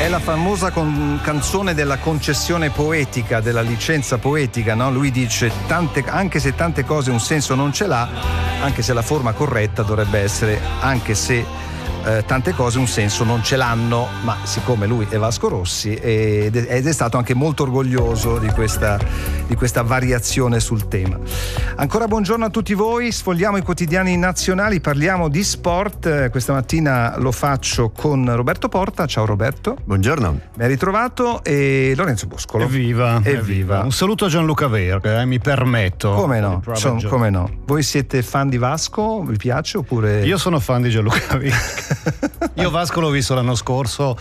È la famosa canzone della concessione poetica, della licenza poetica, no? Lui dice anche se tante cose un senso non ce l'ha, anche se la forma corretta dovrebbe essere anche se tante cose un senso non ce l'hanno, ma siccome lui è Vasco Rossi ed è stato anche molto orgoglioso di questa variazione sul tema. Ancora buongiorno a tutti voi, sfogliamo i quotidiani nazionali, parliamo di sport. Questa mattina lo faccio con Roberto Porta. Ciao Roberto. Buongiorno. Ben ritrovato. E Lorenzo Boscolo. Evviva. Un saluto a Gianluca Verga, mi permetto. Come no? Come no? Voi siete fan di Vasco? Vi piace oppure? Io sono fan di Gianluca Verga. Io Vasco l'ho visto l'anno scorso,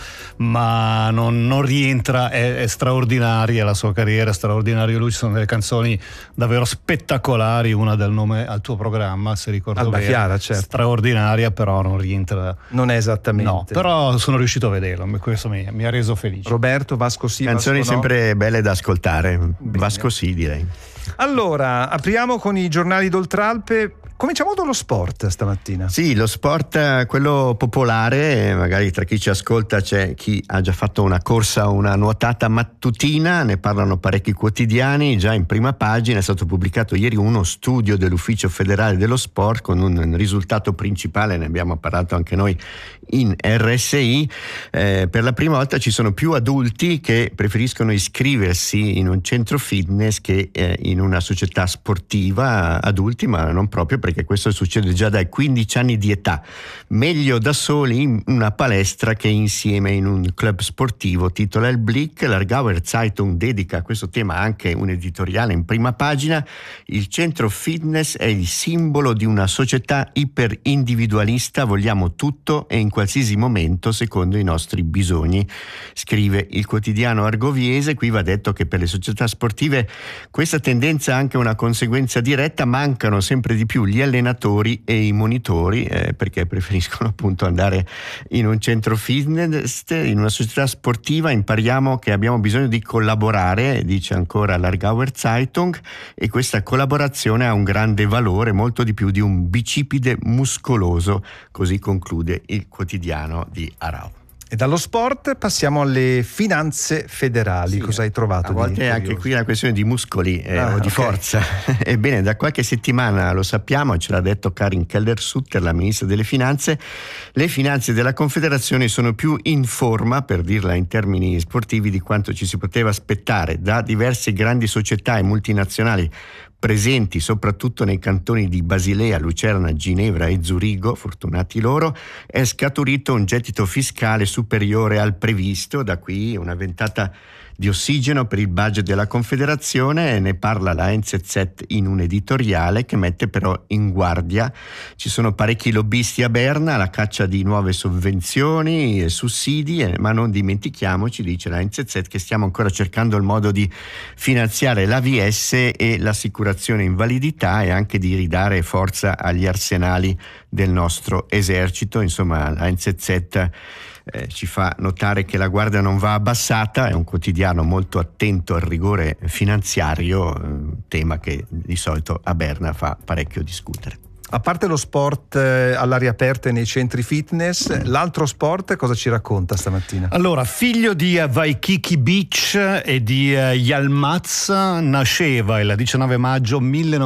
ma non rientra, è straordinaria la sua carriera, è straordinario lui, ci sono delle canzoni davvero spettacolari, una del nome al tuo programma, se ricordo Alba bene. Chiara, certo. Straordinaria, però non rientra. Non è esattamente. No, però sono riuscito a vederlo, questo mi ha reso felice. Roberto, Vasco sì, canzoni Vasco no? sempre belle da ascoltare. Bene. Vasco sì, direi. Allora, apriamo con i giornali d'Oltralpe. Cominciamo dallo sport stamattina. Sì, lo sport, quello popolare, magari tra chi ci ascolta c'è chi ha già fatto una corsa o una nuotata mattutina, ne parlano parecchi quotidiani, già in prima pagina è stato pubblicato ieri uno studio dell'Ufficio Federale dello Sport con un risultato principale, ne abbiamo parlato anche noi in RSI, per la prima volta ci sono più adulti che preferiscono iscriversi in un centro fitness che in una società sportiva, adulti ma non proprio, perché questo succede già dai 15 anni di età. Meglio da soli in una palestra che insieme in un club sportivo, titola il Blick. L'Aargauer Zeitung dedica a questo tema anche un editoriale in prima pagina. Il centro fitness è il simbolo di una società iperindividualista, vogliamo tutto e in qualsiasi momento secondo i nostri bisogni, scrive il quotidiano argoviese. Qui va detto che per le società sportive questa tendenza ha anche una conseguenza diretta: mancano sempre di più gli allenatori e i monitori, perché preferiscono appunto andare in un centro fitness. In una società sportiva impariamo che abbiamo bisogno di collaborare, dice ancora l'Aargauer Zeitung, e questa collaborazione ha un grande valore, molto di più di un bicipite muscoloso, così conclude il quotidiano di Aarau. E dallo sport passiamo alle finanze federali. Sì, cosa hai trovato? A volte anche qui è una questione di muscoli o di forza. Ebbene, da qualche settimana, lo sappiamo, ce l'ha detto Karin Keller-Sutter, la ministra delle finanze, le finanze della Confederazione sono più in forma, per dirla in termini sportivi, di quanto ci si poteva aspettare da diverse grandi società e multinazionali presenti soprattutto nei cantoni di Basilea, Lucerna, Ginevra e Zurigo, fortunati loro. È scaturito un gettito fiscale superiore al previsto, da qui una ventata di ossigeno per il budget della Confederazione. Ne parla la NZZ in un editoriale che mette però in guardia: ci sono parecchi lobbisti a Berna alla caccia di nuove sovvenzioni e sussidi, ma non dimentichiamoci, dice la NZZ, che stiamo ancora cercando il modo di finanziare l'AVS e l'assicurazione invalidità e anche di ridare forza agli arsenali del nostro esercito. Insomma, la NZZ ci fa notare che la guardia non va abbassata. È un quotidiano molto attento al rigore finanziario, tema che di solito a Berna fa parecchio discutere. A parte lo sport all'aria aperta e nei centri fitness, l'altro sport cosa ci racconta stamattina? Allora, figlio di Waikiki Beach e di Yalmaz, nasceva il 19 maggio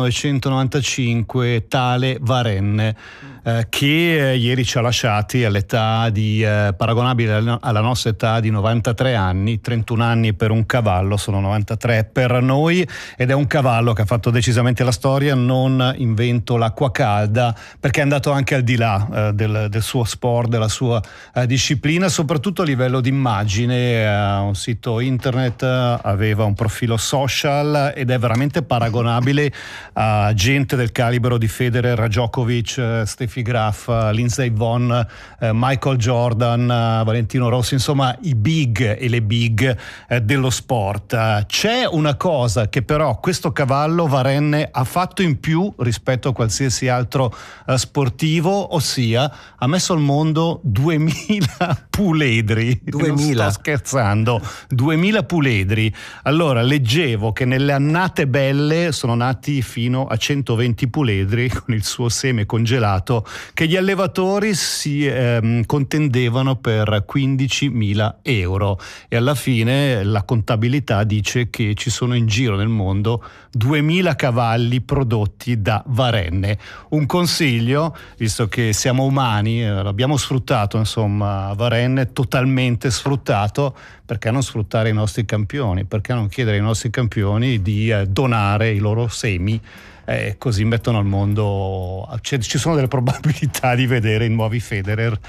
1995 tale Varenne, che ieri ci ha lasciati all'età paragonabile alla nostra età di 93 anni, 31 anni per un cavallo, sono 93 per noi, ed è un cavallo che ha fatto decisamente la storia. Non invento l'acqua calda, perché è andato anche al di là del suo sport, della sua disciplina, soprattutto a livello di immagine. Un sito internet, aveva un profilo social ed è veramente paragonabile a gente del calibro di Federer, Djokovic, Steffi Graf, Lindsey Vonn, Michael Jordan, Valentino Rossi, insomma i big e le big dello sport. C'è una cosa che però questo cavallo Varenne ha fatto in più rispetto a qualsiasi altro sportivo, ossia ha messo al mondo 2000 puledri. 2000? Non sto scherzando, 2000 puledri. Allora, leggevo che nelle annate belle sono nati fino a 120 puledri con il suo seme congelato detto che gli allevatori si contendevano per 15.000 euro e alla fine la contabilità dice che ci sono in giro nel mondo 2.000 cavalli prodotti da Varenne. Un consiglio, visto che siamo umani, l'abbiamo sfruttato, insomma, Varenne totalmente sfruttato, perché non sfruttare i nostri campioni? Perché non chiedere ai nostri campioni di donare i loro semi? Così mettono al mondo, ci sono delle probabilità di vedere i nuovi Federer.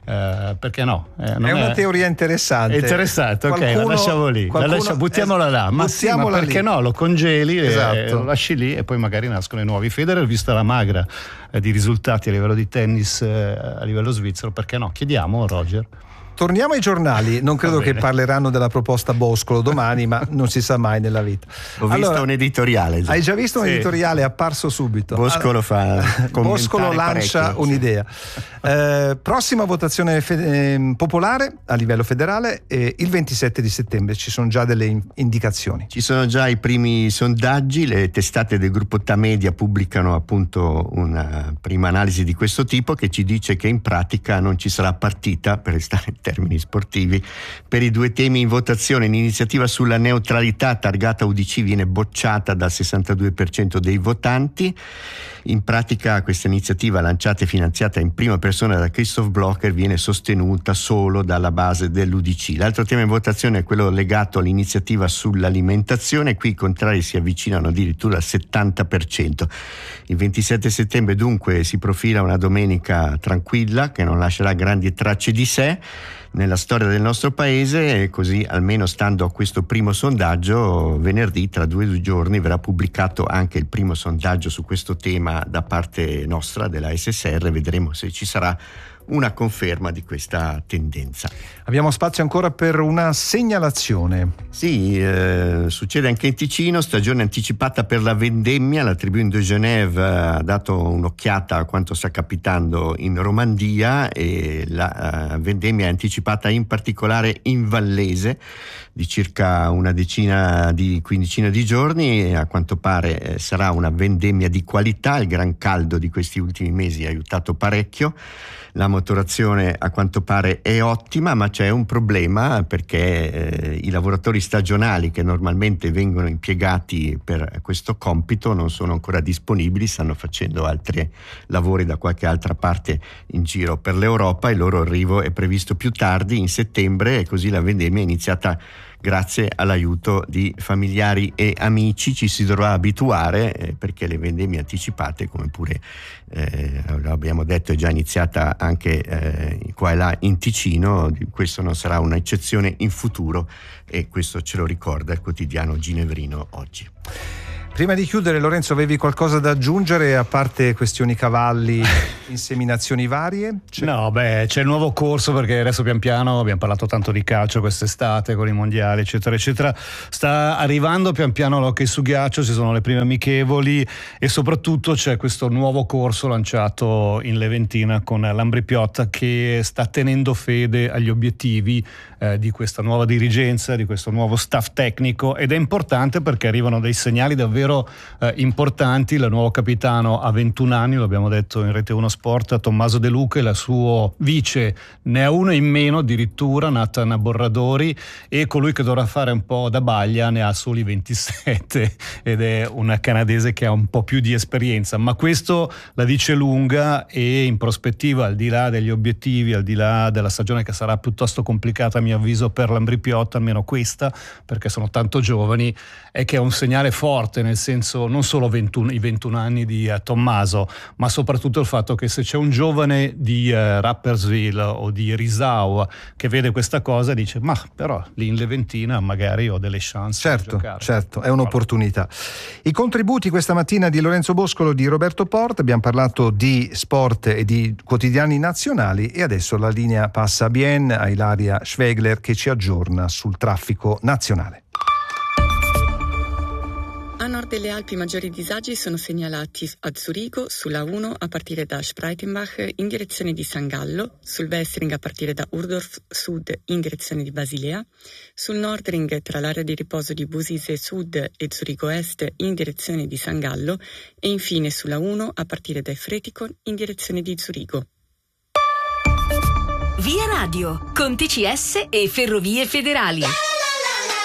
Perché no? È una teoria interessante. È interessante, ok, la lasciamo lì, buttiamola là. Ma perché lì. No? Lo congeli, esatto. Lo lasci lì e poi magari nascono i nuovi Federer, vista la magra di risultati a livello di tennis a livello svizzero. Perché no? Chiediamo, Roger. Torniamo ai giornali, non credo che parleranno della proposta Boscolo domani, ma non si sa mai nella vita. Ho visto un editoriale. Hai già visto un editoriale? È apparso subito. Boscolo Boscolo lancia un'idea. Prossima votazione popolare a livello federale il 27 di settembre. Ci sono già delle indicazioni. Ci sono già i primi sondaggi, le testate del gruppo Tamedia pubblicano appunto una prima analisi di questo tipo che ci dice che in pratica non ci sarà partita, per restare in termini sportivi, per i due temi in votazione. L'iniziativa sulla neutralità targata UDC viene bocciata dal 62% dei votanti. In pratica questa iniziativa, lanciata e finanziata in prima persona da Christoph Blocher, viene sostenuta solo dalla base dell'UDC. L'altro tema in votazione è quello legato all'iniziativa sull'alimentazione. Qui i contrari si avvicinano addirittura al 70%. Il 27 settembre dunque si profila una domenica tranquilla che non lascerà grandi tracce di sé nella storia del nostro paese, e così, almeno stando a questo primo sondaggio, venerdì, tra 2 giorni, verrà pubblicato anche il primo sondaggio su questo tema da parte nostra, della SSR. Vedremo se ci sarà una conferma di questa tendenza. Abbiamo spazio ancora per una segnalazione. Sì, succede anche in Ticino, stagione anticipata per la vendemmia. La Tribune de Genève ha dato un'occhiata a quanto sta capitando in Romandia, e la vendemmia è anticipata in particolare in Vallese di circa una quindicina di giorni, e a quanto pare sarà una vendemmia di qualità. Il gran caldo di questi ultimi mesi ha aiutato parecchio. La maturazione a quanto pare è ottima, ma c'è un problema, perché i lavoratori stagionali che normalmente vengono impiegati per questo compito non sono ancora disponibili, stanno facendo altri lavori da qualche altra parte in giro per l'Europa. Il loro arrivo è previsto più tardi, in settembre, e così la vendemmia è iniziata grazie all'aiuto di familiari e amici. Ci si dovrà abituare, perché le vendemmie anticipate, come pure abbiamo detto, è già iniziata anche qua e là in Ticino. Questo non sarà un'eccezione in futuro, e questo ce lo ricorda il quotidiano ginevrino oggi. Prima di chiudere, Lorenzo, avevi qualcosa da aggiungere, a parte questioni cavalli, inseminazioni varie? No, c'è il nuovo corso, perché adesso pian piano, abbiamo parlato tanto di calcio quest'estate con i mondiali eccetera eccetera, sta arrivando pian piano l'hockey su ghiaccio, ci sono le prime amichevoli, e soprattutto c'è questo nuovo corso lanciato in Leventina con Lambri Piotta, che sta tenendo fede agli obiettivi di questa nuova dirigenza, di questo nuovo staff tecnico, ed è importante perché arrivano dei segnali davvero importanti. Il nuovo capitano ha 21 anni, lo abbiamo detto in Rete 1 Sport, Tommaso De Luca, e la suo vice ne ha uno in meno addirittura, Nathan Borradori, e colui che dovrà fare un po' da baglia ne ha soli 27 ed è una canadese che ha un po' più di esperienza, ma questo la dice lunga, e in prospettiva, al di là degli obiettivi, al di là della stagione che sarà piuttosto complicata a mio avviso per Lambri Piotta, almeno questa, perché sono tanto giovani, è che è un segnale forte, nel senso, non solo i 21 anni di Tommaso, ma soprattutto il fatto che se c'è un giovane di Rapperswil o di Risau che vede questa cosa, dice: ma però lì in Leventina magari ho delle chance di giocare. Certo, è un'opportunità. I contributi questa mattina di Lorenzo Boscolo, di Roberto Porta. Abbiamo parlato di sport e di quotidiani nazionali, e adesso la linea passa a Bienne, a Ilaria Schwegler, che ci aggiorna sul traffico nazionale. A nord delle Alpi i maggiori disagi sono segnalati a Zurigo, sulla 1 a partire da Spreitenbach in direzione di San Gallo, sul Westring a partire da Urdorf Sud in direzione di Basilea, sul Nordring tra l'area di riposo di Busise Sud e Zurigo Est in direzione di San Gallo e infine sulla 1 a partire da Efretikon in direzione di Zurigo. Via Radio, con TCS e Ferrovie Federali.